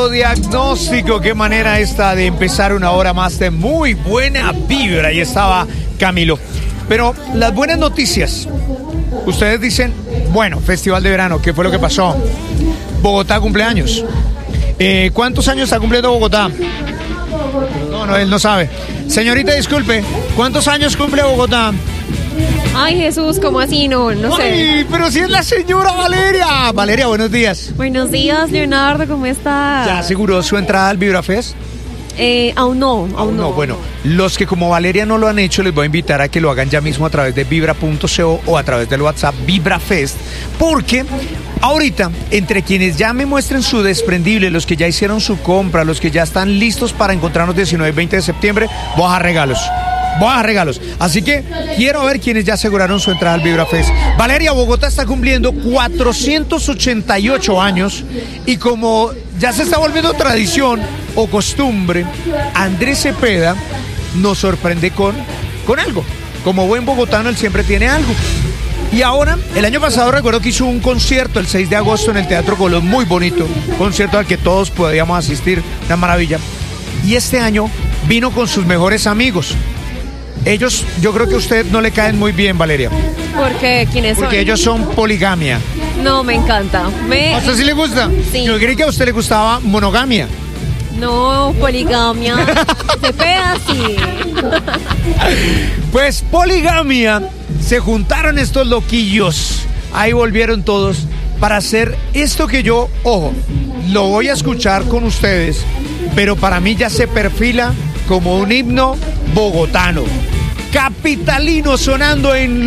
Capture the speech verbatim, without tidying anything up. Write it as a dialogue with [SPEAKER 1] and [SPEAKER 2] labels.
[SPEAKER 1] Autodiagnóstico, qué manera esta de empezar una hora más de muy buena vibra. Ahí estaba Camilo. Pero las buenas noticias. Ustedes dicen, bueno, Festival de Verano, ¿qué fue lo que pasó? Bogotá cumpleaños. Eh, ¿Cuántos años está cumpliendo Bogotá? No, no, él no sabe. Señorita, disculpe, ¿cuántos años cumple Bogotá?
[SPEAKER 2] Ay, Jesús, ¿cómo así? No, no sé.
[SPEAKER 1] Ay, pero si es la señora Valeria. Valeria, buenos días.
[SPEAKER 2] Buenos días, Leonardo, ¿cómo estás?
[SPEAKER 1] ¿Ya aseguró su entrada al VibraFest?
[SPEAKER 2] Eh, aún no, aún,
[SPEAKER 1] Aún no.
[SPEAKER 2] no.
[SPEAKER 1] Bueno, los que como Valeria no lo han hecho, les voy a invitar a que lo hagan ya mismo a través de vibra punto co o a través del WhatsApp VibraFest, porque ahorita, entre quienes ya me muestren su desprendible, los que ya hicieron su compra, los que ya están listos para encontrarnos diecinueve y veinte de septiembre, voy a dejar regalos. Voy a dejar regalos. Así que quiero ver quienes ya aseguraron su entrada al VibraFest. Valeria, Bogotá está cumpliendo cuatrocientos ochenta y ocho años y como ya se está volviendo tradición o costumbre, Andrés Cepeda nos sorprende con, con algo. Como buen bogotano, él siempre tiene algo. Y ahora, el año pasado recuerdo que hizo un concierto el seis de agosto en el Teatro Colón, muy bonito, concierto al que todos podíamos asistir, una maravilla. Y este año vino con sus mejores amigos. Ellos, yo creo que a usted no le caen muy bien, Valeria.
[SPEAKER 2] ¿Por qué? ¿Quiénes son?
[SPEAKER 1] Porque ellos son poligamia.
[SPEAKER 2] No, me encanta. Me...
[SPEAKER 1] ¿A usted sí le gusta?
[SPEAKER 2] Sí.
[SPEAKER 1] Yo creí que a usted le gustaba monogamia.
[SPEAKER 2] No, poligamia. Cepeda, sí.
[SPEAKER 1] Pues poligamia, se juntaron estos loquillos. Ahí volvieron todos para hacer esto que yo, ojo, lo voy a escuchar con ustedes, pero para mí ya se perfila como un himno bogotano, capitalino sonando en